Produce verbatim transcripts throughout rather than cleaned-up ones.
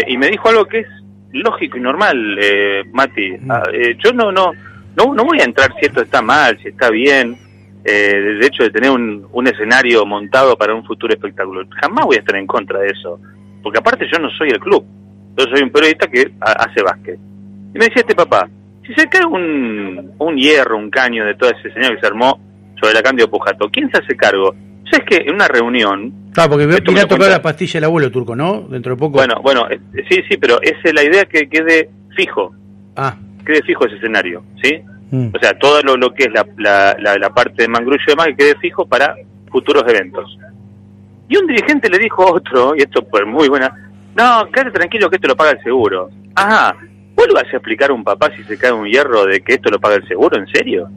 y me dijo algo que es lógico y normal, eh, Mati. Mm. Ah, eh, yo no, no, no, no voy a entrar si esto está mal, si está bien. Eh, de hecho, de tener un, un escenario montado para un futuro espectáculo. Jamás voy a estar en contra de eso. Porque aparte yo no soy el club. Yo soy un periodista que a, hace básquet. Y me decía este papá, si se cae un, un hierro, un caño de todo ese señor que se armó sobre la Cándido Pujato, ¿quién se hace cargo? ¿Sabes que en una reunión... Claro, porque esto viene a me lo tocar cuenta- la pastilla del abuelo Turco, ¿no? Dentro de poco. Bueno, bueno, eh, sí, sí, pero esa es la idea, que quede fijo. Ah. Quede fijo ese escenario, ¿sí? Mm. O sea, todo lo, lo que es la, la, la, la parte de Mangrullo y demás, que quede fijo para futuros eventos. Y un dirigente le dijo a otro, y esto pues muy buena, no, quédate tranquilo que esto lo paga el seguro. Ajá, ¿vos le vas a explicar a un papá si se cae un hierro de que esto lo paga el seguro? ¿En serio?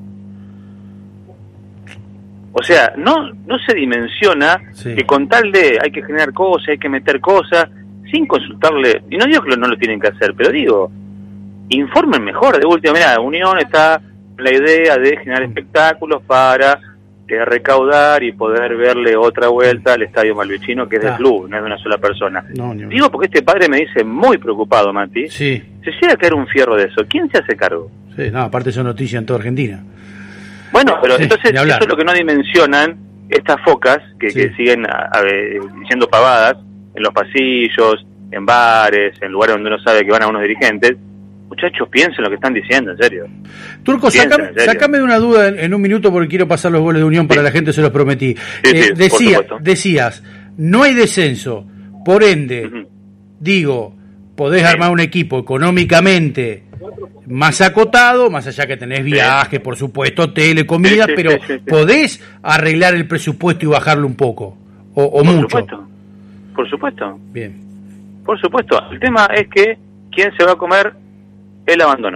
O sea, no no se dimensiona Sí. que con tal de hay que generar cosas, hay que meter cosas, sin consultarle, y no digo que no lo tienen que hacer, pero digo, informen mejor. De última, mira, la Unión está la idea de generar espectáculos para eh, recaudar y poder verle otra vuelta al Estadio Malvicino, que es del Ah. club, no es de una sola persona. No, ni- Digo porque este padre me dice muy preocupado, Mati, Sí, se llega a caer un fierro de eso, ¿quién se hace cargo? sí, no, aparte son noticias en toda Argentina. Bueno, pero Sí, entonces ni hablar. eso es lo que no dimensionan estas focas que, Sí. que siguen a- a- eh, diciendo pavadas en los pasillos, en bares, en lugares donde uno sabe que van a unos dirigentes. Muchachos, piensen lo que están diciendo, en serio. Turco, Piensen, sacame, en serio. sacame de una duda en, en un minuto porque quiero pasar los goles de Unión para Sí. la gente, se los prometí. Sí, Eh, sí, por decía, supuesto. decías, no hay descenso, por ende, Ujú. digo, podés Sí. armar un equipo económicamente más acotado, más allá que tenés viajes, por supuesto, tele, comida, Sí, sí, pero sí, sí, sí. podés arreglar el presupuesto y bajarlo un poco, o, o Por mucho. supuesto, por supuesto, Bien. por supuesto. El tema es que quién se va a comer el abandono.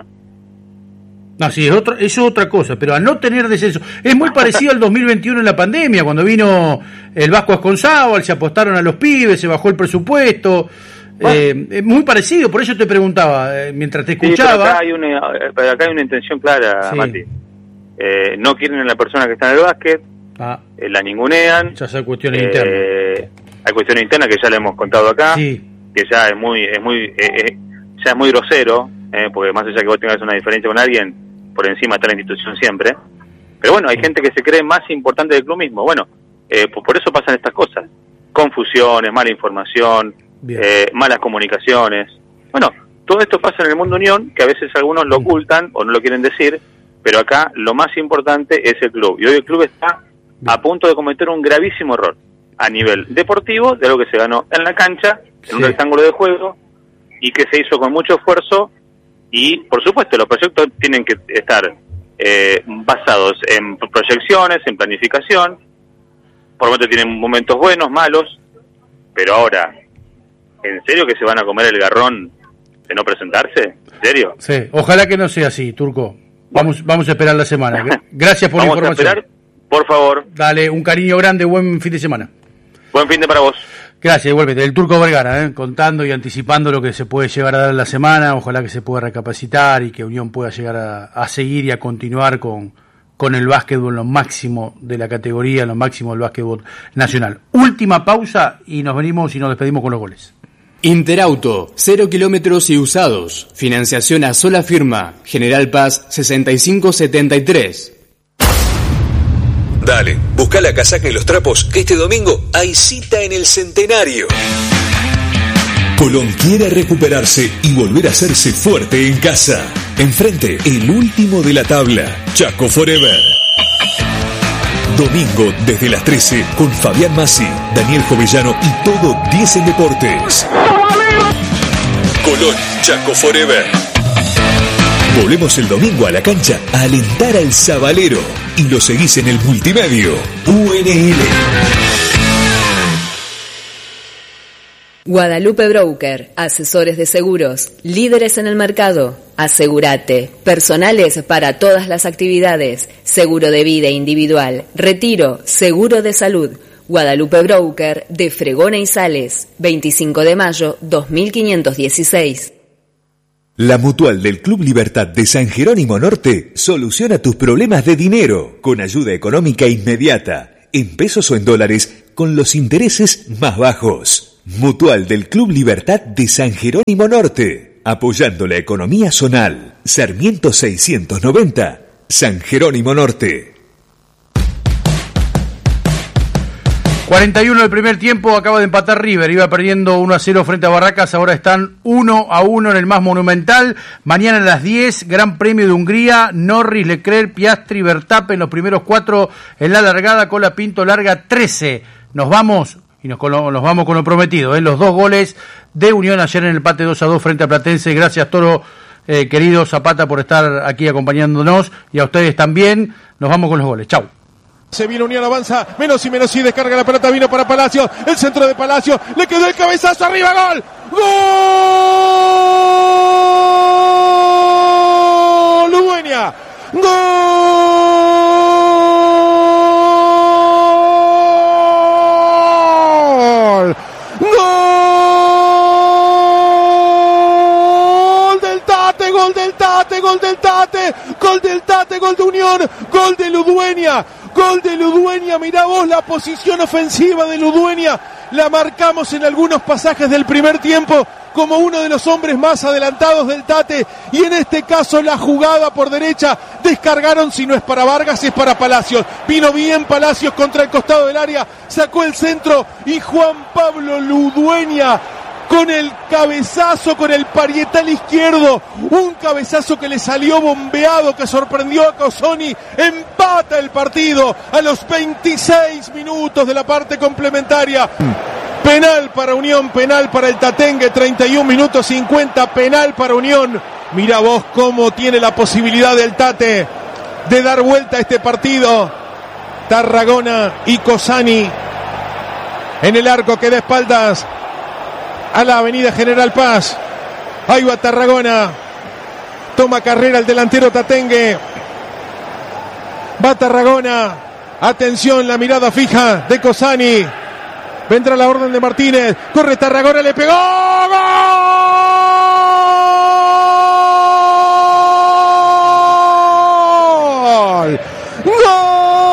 No, sí, es, otro, es otra cosa, pero a no tener descenso. Es muy parecido al dos mil veintiuno en la pandemia, cuando vino el Vasco Asconzábal, se apostaron a los pibes, se bajó el presupuesto. Bueno. Eh, es muy parecido, por eso te preguntaba, eh, mientras te Sí, pero escuchaba. acá hay una, eh, pero acá hay una intención clara, Sí. Mati. Eh, no quieren a la persona que está en el básquet, Ah, eh, la ningunean. ya son cuestiones Eh, internas. Hay cuestiones internas que ya le hemos contado acá, Sí, que ya es muy, es muy, eh, eh, ya es muy grosero, eh, porque más allá que vos tengas una diferencia con alguien, por encima está la institución siempre. Pero bueno, hay gente que se cree más importante del club mismo. Bueno, eh, pues por eso pasan estas cosas: confusiones, mala información, bien. eh, malas comunicaciones. Bueno, todo esto pasa en el mundo Unión, que a veces algunos lo ocultan o no lo quieren decir, pero acá lo más importante es el club. Y hoy el club está a punto de cometer un gravísimo error a nivel deportivo, de algo que se ganó en la cancha, en Sí. un rectángulo de juego, y que se hizo con mucho esfuerzo. Y, por supuesto, los proyectos tienen que estar eh, basados en proyecciones, en planificación. Por lo tanto, tienen momentos buenos, malos, pero ahora, ¿en serio que se van a comer el garrón de no presentarse? ¿En serio? Sí, ojalá que no sea así, Turco. Vamos, vamos a esperar la semana. Gra- Gracias por Vamos la a información. esperar, por favor. Dale, un cariño grande, buen fin de semana. Buen fin de para vos. Gracias, igualmente. El Turco Vergara, ¿eh? Contando y anticipando lo que se puede llegar a dar en la semana. Ojalá que se pueda recapacitar y que Unión pueda llegar a, a seguir y a continuar con, con el básquetbol en lo máximo de la categoría, en lo máximo del básquetbol nacional. Última pausa y nos venimos y nos despedimos con los goles. Interauto, cero kilómetros y usados. Financiación a sola firma. General Paz sesenta y cinco setenta y tres. Dale, busca la casaca y los trapos, que este domingo hay cita en el Centenario. Colón quiere recuperarse y volver a hacerse fuerte en casa. Enfrente, el último de la tabla, Chaco Forever. Domingo desde las trece con Fabián Massi, Daniel Jovellano y todo diez en Deportes. Colón, Chaco Forever. Volvemos el domingo a la cancha a alentar al Zabalero y lo seguís en el multimedio U N L. Guadalupe Broker, asesores de seguros, líderes en el mercado. Asegúrate, personales para todas las actividades, seguro de vida individual, retiro, seguro de salud. Guadalupe Broker de Fregona y Sales, veinticinco de mayo dos mil quinientos dieciséis. La Mutual del Club Libertad de San Jerónimo Norte soluciona tus problemas de dinero con ayuda económica inmediata, en pesos o en dólares, con los intereses más bajos. Mutual del Club Libertad de San Jerónimo Norte, apoyando la economía zonal. Sarmiento seiscientos noventa, San Jerónimo Norte. cuarenta y uno del primer tiempo, acaba de empatar River, iba perdiendo uno a cero frente a Barracas, ahora están uno a uno en el más monumental. Mañana a las diez, Gran Premio de Hungría, Norris, Leclerc, Piastri, Verstappen, los primeros cuatro en la largada, Cola Pinto larga trece. Nos vamos, y nos, nos vamos con lo prometido, ¿eh? Los dos goles de Unión ayer en el empate dos a dos frente a Platense. Gracias, Toro, eh, querido Zapata, por estar aquí acompañándonos, y a ustedes también. Nos vamos con los goles, chau. Se viene Unión, avanza, menos y menos y descarga la pelota, vino para Palacio, el centro de Palacio, le quedó el cabezazo, arriba, gol, gol, Ludueña, gol, gol del Tate, gol del Tate, gol del Tate, gol del Tate, gol de Unión, gol de Ludueña. Gol de Ludueña, mirá vos la posición ofensiva de Ludueña, la marcamos en algunos pasajes del primer tiempo como uno de los hombres más adelantados del Tate, y en este caso la jugada por derecha, descargaron, si no es para Vargas es para Palacios, vino bien Palacios contra el costado del área, sacó el centro y Juan Pablo Ludueña con el cabezazo, con el parietal izquierdo, un cabezazo que le salió bombeado, que sorprendió a Cozzoni, empata el partido a los veintiséis minutos de la parte complementaria. Penal para Unión, penal para el Tatengue, treinta y un minutos cincuenta, penal para Unión. Mira vos cómo tiene la posibilidad del Tate de dar vuelta a este partido. Tarragona y Cozzani en el arco que da espaldas a la avenida General Paz. Ahí va Tarragona, toma carrera el delantero Tatengue, va Tarragona, atención, la mirada fija de Cozzani, vendrá la orden de Martínez, corre Tarragona, le pegó, ¡gol! ¡Gol!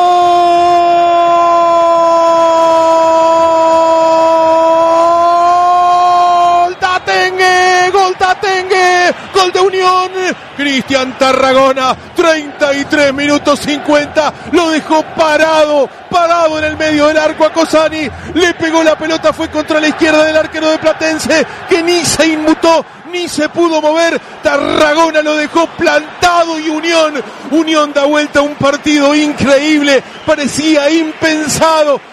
Gol de Unión, Cristian Tarragona, treinta y tres minutos cincuenta, lo dejó parado, parado en el medio del arco a Cozzani, le pegó la pelota, fue contra la izquierda del arquero de Platense, que ni se inmutó, ni se pudo mover, Tarragona lo dejó plantado y Unión, Unión da vuelta a un partido increíble, parecía impensado,